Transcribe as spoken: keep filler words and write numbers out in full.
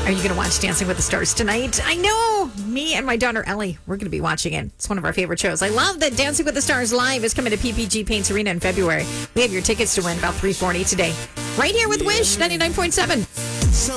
Are you going to watch Dancing with the Stars tonight? I know. Me and my daughter Ellie, we're going to be watching it. It's one of our favorite shows. I love that Dancing with the Stars Live is coming to P P G Paints Arena in February. We have your tickets to win about three forty today. Right here with Wish ninety-nine point seven.